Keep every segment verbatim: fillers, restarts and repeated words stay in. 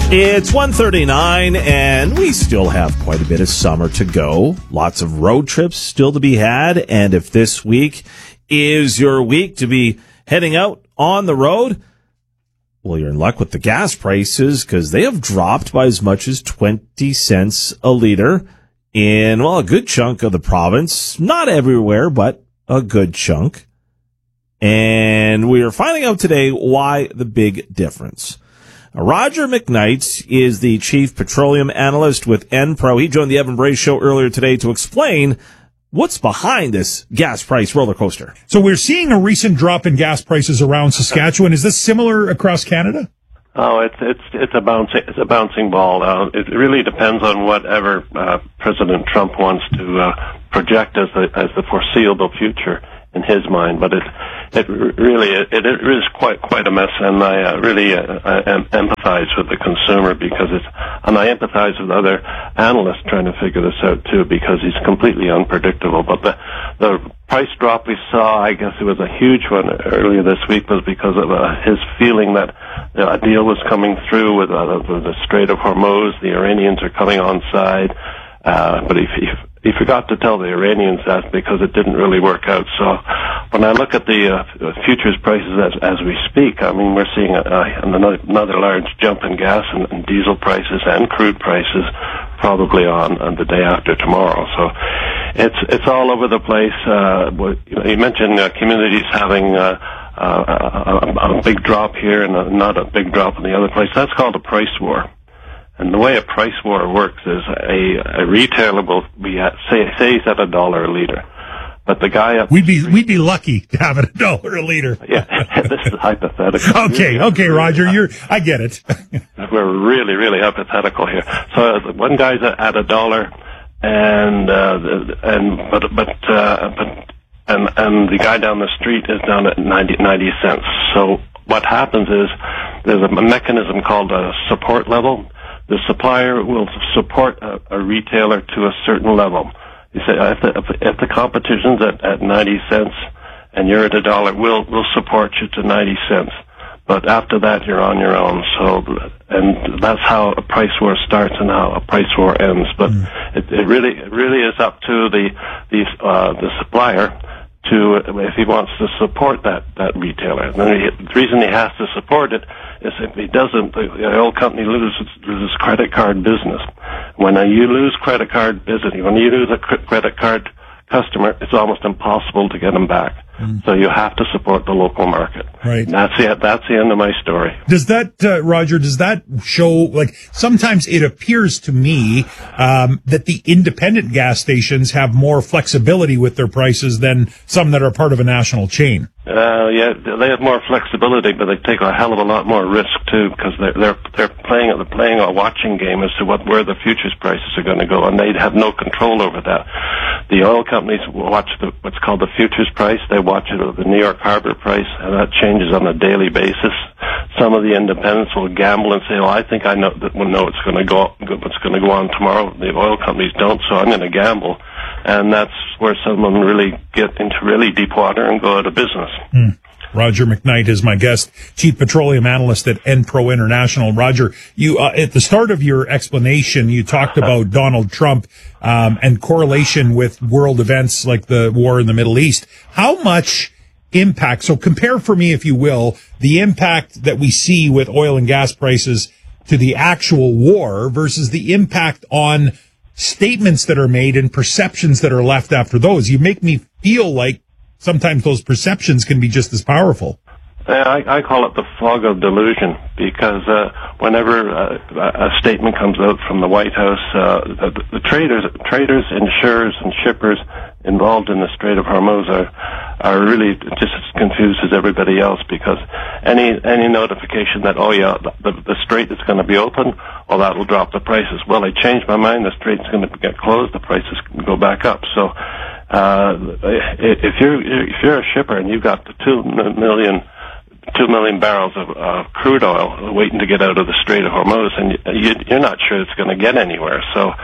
It's one thirty-nine, and we still have quite a bit of summer to go. Lots of road trips still to be had, and if this week is your week to be heading out on the road, well, you're in luck with the gas prices, because they have dropped by as much as twenty cents a liter in, well, a good chunk of the province. Not everywhere, but a good chunk. And we are finding out today why the big difference. Roger McKnight is the chief petroleum analyst with Enpro. He joined the Evan Bray Show earlier today to explain what's behind this gas price roller coaster. So we're seeing a recent drop in gas prices around Saskatchewan. Is this similar across Canada? Oh, it's it's it's a bouncing it's a bouncing ball. Uh, it really depends on whatever uh, President Trump wants to uh, project as the as the foreseeable future in his mind, but it it really it, it is quite quite a mess, and I uh, really uh, I empathize with the consumer because it's, and I empathize with other analysts trying to figure this out too, because he's completely unpredictable. But the the price drop we saw, I guess it was a huge one earlier this week, was because of uh, his feeling that a deal was coming through with uh, the, the Strait of Hormuz. The Iranians are coming on side, uh, but he, he He forgot to tell the Iranians that because it didn't really work out. So when I look at the uh, futures prices as, as we speak, I mean, we're seeing a, a, another, another large jump in gas and, and diesel prices and crude prices probably on, on the day after tomorrow. So it's it's all over the place. Uh, you know, you mentioned uh, communities having uh, uh, a, a big drop here and a, not a big drop in the other place. That's called a price war. And the way a price war works is a, a retailer will be at, say, say he's at a dollar a liter, but the guy up we'd be we'd be lucky to have it a dollar a liter. Yeah, this is hypothetical. Okay, okay, Roger, you're I get it. We're really, really hypothetical here. So one guy's at a dollar, and uh, and but but uh, but and and the guy down the street is down at ninety ninety cents. So what happens is there's a mechanism called a support level. The supplier will support a, a retailer to a certain level. You say if the, if the competition's at, at ninety cents and you're at a dollar, we'll we'll support you to ninety cents. But after that, you're on your own. So, and that's how a price war starts and how a price war ends. But mm. it, it really it really is up to the the uh, the supplier to, if he wants to support that, that retailer. And then he, the reason he has to support it is if he doesn't, the, the old company loses, loses credit card business. When uh, you lose credit card business, when you lose a cr- credit card customer, it's almost impossible to get them back. Mm. So you have to support the local market. Right. And that's it. That's the end of my story. Does that, uh, Roger, does that show, like, sometimes it appears to me um, that the independent gas stations have more flexibility with their prices than some that are part of a national chain? Uh, yeah, they have more flexibility, but they take a hell of a lot more risk too, because they're they're they're playing they're playing a watching game as to what where the futures prices are going to go, and they have no control over that. The oil companies watch the, what's called the futures price. They watch it at the New York Harbor price, and that changes on a daily basis. Some of the independents will gamble and say, "Oh, I think I know that will know it's going to go what's going to go on tomorrow." The oil companies don't, so I'm going to gamble. And that's where someone really get into really deep water and go out of business. Mm. Roger McKnight is my guest, Chief Petroleum Analyst at Enpro International. Roger, you uh, at the start of your explanation, you talked about Donald Trump um, and correlation with world events like the war in the Middle East. How much impact, so compare for me, if you will, the impact that we see with oil and gas prices to the actual war versus the impact on statements that are made and perceptions that are left after those. You make me feel like sometimes those perceptions can be just as powerful. I, I call it the fog of delusion, because uh, whenever uh, a statement comes out from the White House, uh, the, the traders, traders, insurers, and shippers involved in the Strait of Hormuz are are really just as confused as everybody else, because any any notification that, oh yeah, the, the strait is going to be open, well, that will drop the prices. Well, I changed my mind, the strait's going to get closed, the prices can go back up. So uh, if you're if you're a shipper and you've got the two million two million barrels of uh, crude oil waiting to get out of the Strait of Hormuz, and you, you're not sure it's going to get anywhere. So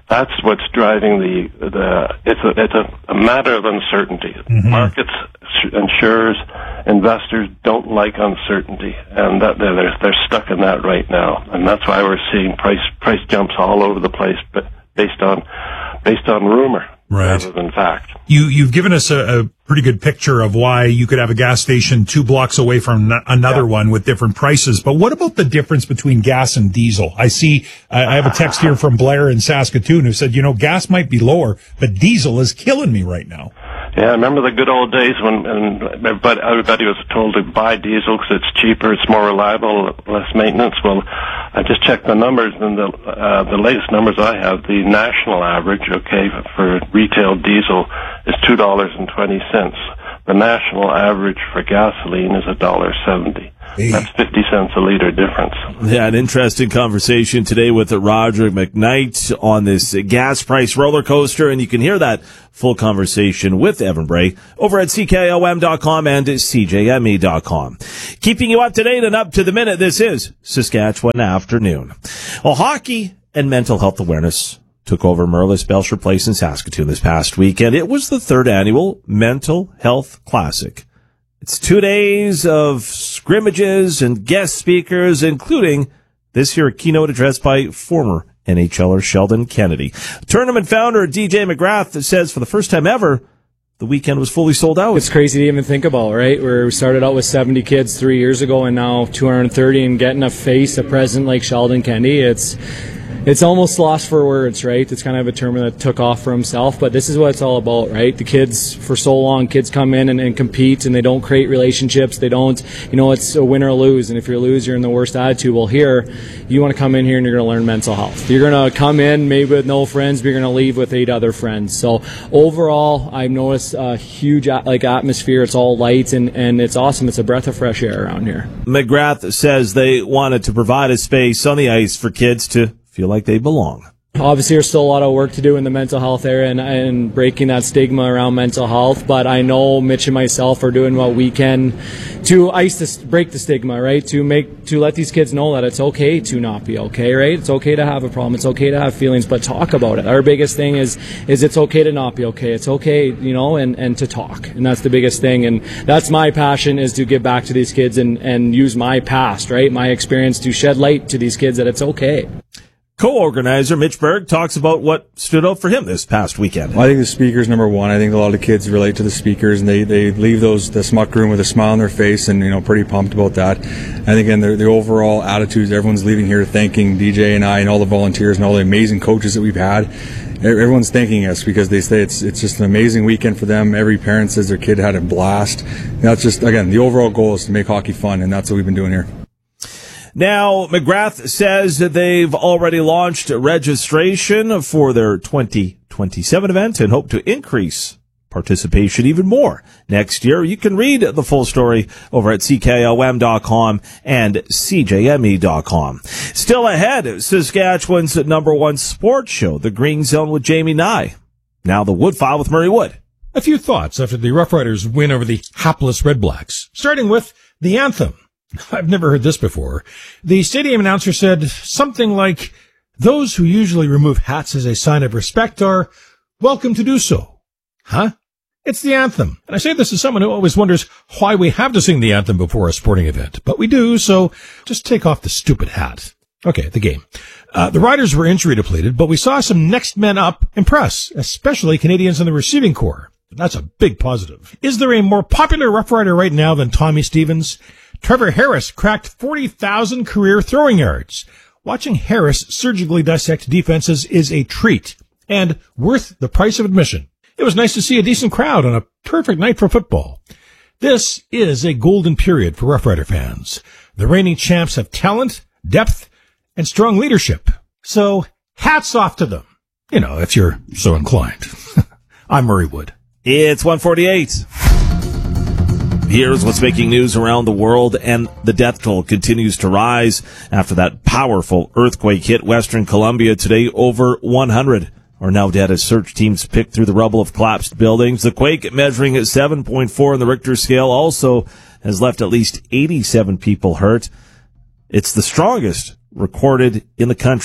That's what's driving the the. It's a it's a, a matter of uncertainty. Mm-hmm. Markets, insurers, investors don't like uncertainty, and that they're they're stuck in that right now, and that's why we're seeing price price jumps all over the place, but based on based on rumor. Right. Rather than fact. You, you've given us a, a pretty good picture of why you could have a gas station two blocks away from n- another yeah. one with different prices. But what about the difference between gas and diesel? I see, uh, I have a text here from Blair in Saskatoon who said, you know, gas might be lower, but diesel is killing me right now. Yeah, I remember the good old days when and everybody, everybody was told to buy diesel because it's cheaper, it's more reliable, less maintenance. Well, I just checked the numbers, and the uh, the latest numbers I have, the national average, okay, for retail diesel is two dollars and twenty cents. The national average for gasoline is a dollar seventy. That's fifty cents a liter difference. Yeah, an interesting conversation today with Roger McKnight on this gas price roller coaster, and you can hear that full conversation with Evan Bray over at C K O M dot com and C J M E dot com. Keeping you up to date and up to the minute, this is Saskatchewan Afternoon. Well, hockey and mental health awareness took over Merlis Belcher Place in Saskatoon this past weekend. It was the third annual Mental Health Classic. It's two days of scrimmages and guest speakers, including this year a keynote address by former N H L er Sheldon Kennedy. Tournament founder D J McGrath says for the first time ever, the weekend was fully sold out. It's crazy to even think about, right? Where we started out with seventy kids three years ago and now two hundred thirty, and getting a face, a president like Sheldon Kennedy, it's It's almost lost for words, right? It's kind of a term that took off for himself, but this is what it's all about, right? The kids, for so long, kids come in and, and compete, and they don't create relationships. They don't, you know, it's a win or lose, and if you lose, you're in the worst attitude. Well, here, you want to come in here and you're going to learn mental health. You're going to come in maybe with no friends, but you're going to leave with eight other friends. So overall, I've noticed a huge like atmosphere. It's all light, and, and it's awesome. It's a breath of fresh air around here. McGrath says they wanted to provide a space on the ice for kids to feel like they belong. Obviously, there's still a lot of work to do in the mental health area and, and breaking that stigma around mental health, but I know Mitch and myself are doing what we can to ice this, break the stigma, right? To make, to let these kids know that it's okay to not be okay, right? It's okay to have a problem. It's okay to have feelings, but talk about it. Our biggest thing is, is it's okay to not be okay. It's okay, you know, and, and to talk. And that's the biggest thing. And that's my passion, is to give back to these kids and, and use my past, right? My experience to shed light to these kids that it's okay. Co-organizer Mitch Berg talks about what stood out for him this past weekend. Well, I think the speakers, number one. I think a lot of kids relate to the speakers, and they, they leave those the smuck room with a smile on their face, and you know, pretty pumped about that. And again, the, the overall attitudes, everyone's leaving here thanking D J and I and all the volunteers and all the amazing coaches that we've had. Everyone's thanking us because they say it's it's just an amazing weekend for them. Every parent says their kid had a blast. And that's just, again, the overall goal is to make hockey fun, and that's what we've been doing here. Now, McGrath says that they've already launched registration for their twenty twenty-seven event and hope to increase participation even more next year. You can read the full story over at C K O M dot com and C J M E dot com. Still ahead, Saskatchewan's number one sports show, The Green Zone with Jamie Nye. Now the Woodfile with Murray Wood. A few thoughts after the Rough Riders win over the hapless Red Blacks, starting with the anthem. I've never heard this before. The stadium announcer said something like, "Those who usually remove hats as a sign of respect are welcome to do so." Huh? It's the anthem. And I say this as someone who always wonders why we have to sing the anthem before a sporting event. But we do, so just take off the stupid hat. Okay, the game. Uh, the Riders were injury depleted, but we saw some next men up impress, especially Canadians in the receiving corps. That's a big positive. Is there a more popular Rough Rider right now than Tommy Stevens? Trevor Harris cracked forty thousand career throwing yards. Watching Harris surgically dissect defenses is a treat and worth the price of admission. It was nice to see a decent crowd on a perfect night for football. This is a golden period for Rough Rider fans. The reigning champs have talent, depth, and strong leadership. So hats off to them. You know, if you're so inclined. I'm Murray Wood. It's one forty-eight. Here's what's making news around the world, and the death toll continues to rise after that powerful earthquake hit Western Colombia today. Over one hundred are now dead as search teams pick through the rubble of collapsed buildings. The quake, measuring at seven point four on the Richter scale, also has left at least eighty-seven people hurt. It's the strongest recorded in the country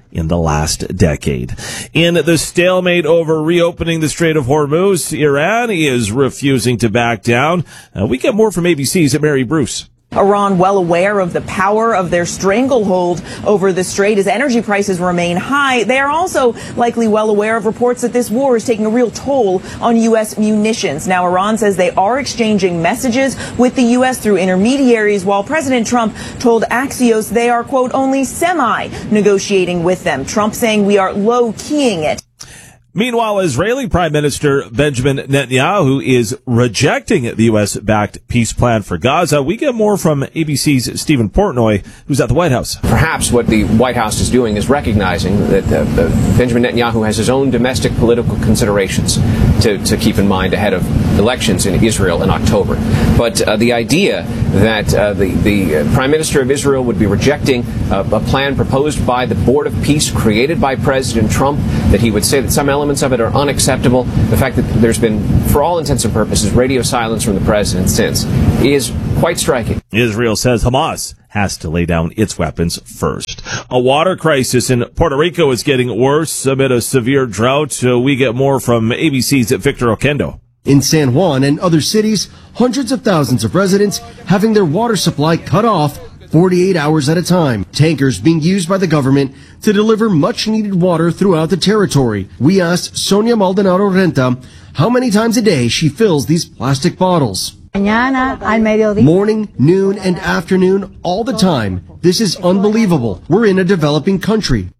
in the last decade. In the stalemate over reopening the Strait of Hormuz, Iran is refusing to back down. Uh, we get more from A B C's Mary Bruce. Iran well aware of the power of their stranglehold over the strait as energy prices remain high. They are also likely well aware of reports that this war is taking a real toll on U S munitions. Now, Iran says they are exchanging messages with the U S through intermediaries, while President Trump told Axios they are, quote, only semi-negotiating with them. Trump saying we are low-keying it. Meanwhile, Israeli Prime Minister Benjamin Netanyahu is rejecting the U S-backed peace plan for Gaza. We get more from A B C's Stephen Portnoy, who's at the White House. Perhaps what the White House is doing is recognizing that uh, uh, Benjamin Netanyahu has his own domestic political considerations to, to keep in mind ahead of elections in Israel in October. But uh, the idea that uh, the, the Prime Minister of Israel would be rejecting uh, a plan proposed by the Board of Peace created by President Trump, that he would say that some elements of it are unacceptable, the fact that there's been, for all intents and purposes, radio silence from the president since, is quite striking. Israel says Hamas has to lay down its weapons first. A water crisis in Puerto Rico is getting worse amid a severe drought. Uh, we get more from A B C's Victor Oquendo. In San Juan and other cities, hundreds of thousands of residents having their water supply cut off forty-eight hours at a time. Tankers being used by the government to deliver much-needed water throughout the territory. We asked Sonia Maldonado Renta how many times a day she fills these plastic bottles. Morning, noon, and afternoon, all the time. This is unbelievable. We're in a developing country.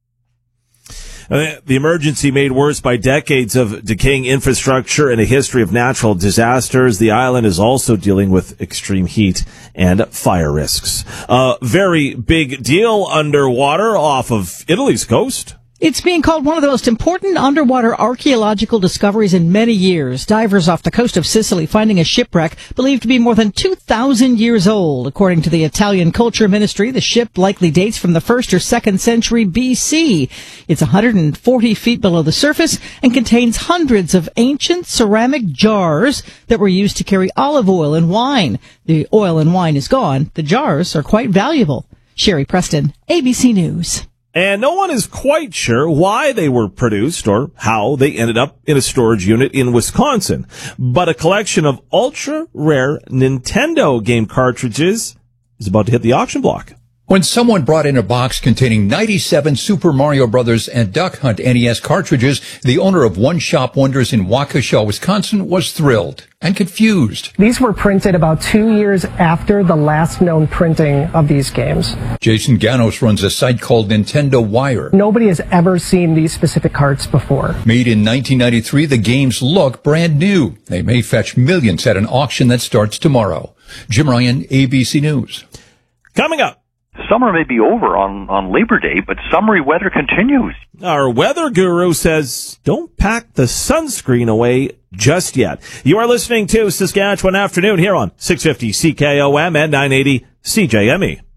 The emergency made worse by decades of decaying infrastructure and a history of natural disasters. The island is also dealing with extreme heat and fire risks. A very big deal underwater off of Italy's coast. It's being called one of the most important underwater archaeological discoveries in many years. Divers off the coast of Sicily finding a shipwreck believed to be more than two thousand years old. According to the Italian Culture Ministry, the ship likely dates from the first or second century B C. It's one hundred forty feet below the surface and contains hundreds of ancient ceramic jars that were used to carry olive oil and wine. The oil and wine is gone. The jars are quite valuable. Sherry Preston, A B C News. And no one is quite sure why they were produced or how they ended up in a storage unit in Wisconsin. But a collection of ultra-rare Nintendo game cartridges is about to hit the auction block. When someone brought in a box containing ninety-seven Super Mario Brothers and Duck Hunt N E S cartridges, the owner of One Shop Wonders in Waukesha, Wisconsin, was thrilled and confused. These were printed about two years after the last known printing of these games. Jason Ganos runs a site called Nintendo Wire. Nobody has ever seen these specific carts before. Made in nineteen ninety-three, the games look brand new. They may fetch millions at an auction that starts tomorrow. Jim Ryan, A B C News. Coming up. Summer may be over on, on Labor Day, but summery weather continues. Our weather guru says, don't pack the sunscreen away just yet. You are listening to Saskatchewan Afternoon here on six fifty C K O M and nine eighty C J M E.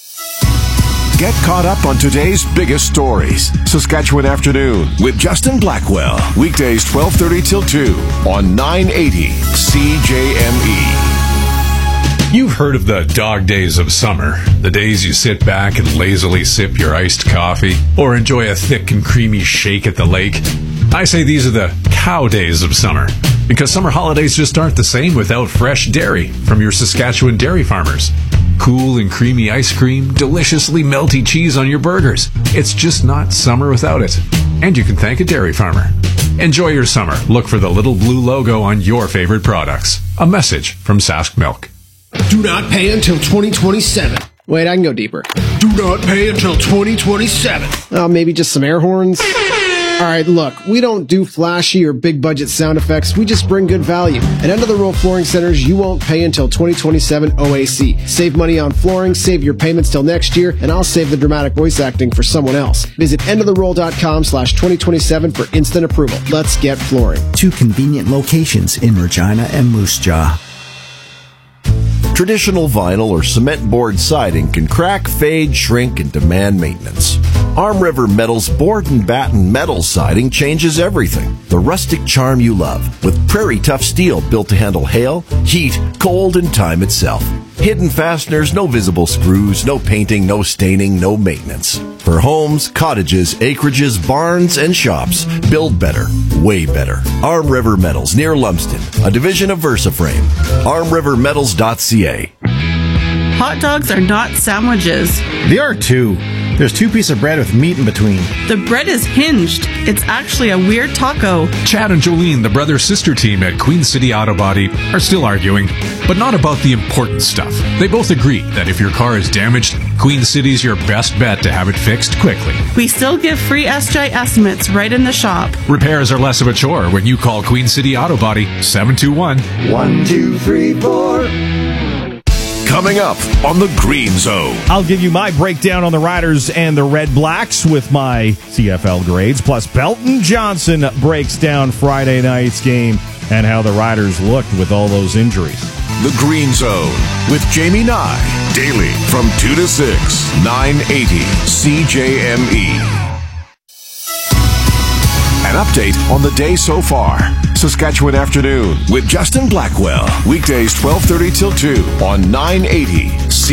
Get caught up on today's biggest stories. Saskatchewan Afternoon with Justin Blackwell. Weekdays twelve thirty till two on nine eighty C J M E. You've heard of the dog days of summer, the days you sit back and lazily sip your iced coffee or enjoy a thick and creamy shake at the lake. I say these are the cow days of summer because summer holidays just aren't the same without fresh dairy from your Saskatchewan dairy farmers. Cool and creamy ice cream, deliciously melty cheese on your burgers. It's just not summer without it. And you can thank a dairy farmer. Enjoy your summer. Look for the little blue logo on your favorite products. A message from Sask Milk. Do not pay until twenty twenty-seven. Wait, I can go deeper. Do not pay until twenty twenty-seven. Oh, maybe just some air horns? All right, look, we don't do flashy or big budget sound effects. We just bring good value. At End of the Row Flooring Centers, you won't pay until twenty twenty-seven O A C. Save money on flooring, save your payments till next year, and I'll save the dramatic voice acting for someone else. Visit end of the roll dot com slash twenty twenty-seven for instant approval. Let's get flooring. Two convenient locations in Regina and Moose Jaw. Traditional vinyl or cement board siding can crack, fade, shrink, and demand maintenance. Arm River Metal's board and batten metal siding changes everything. The rustic charm you love with Prairie Tough steel built to handle hail, heat, cold, and time itself. Hidden fasteners, no visible screws, no painting, no staining, no maintenance. For homes, cottages, acreages, barns, and shops, build better, way better. Arm River Metals near Lumsden, a division of VersaFrame. arm river metals dot c a. Hot dogs are not sandwiches. They are too. There's two pieces of bread with meat in between. The bread is hinged. It's actually a weird taco. Chad and Jolene, the brother-sister team at Queen City Auto Body, are still arguing, but not about the important stuff. They both agree that if your car is damaged, Queen City's your best bet to have it fixed quickly. We still give free S J estimates right in the shop. Repairs are less of a chore when you call Queen City Auto Body seven two one, one two three four. Coming up on the Green Zone. I'll give you my breakdown on the Riders and the Red Blacks with my C F L grades. Plus, Belton Johnson breaks down Friday night's game and how the Riders looked with all those injuries. The Green Zone with Jamie Nye. Daily from two to six, nine eighty C J M E. An update on the day so far. Saskatchewan Afternoon with Justin Blackwell. Weekdays twelve thirty till two on nine eighty C J M E.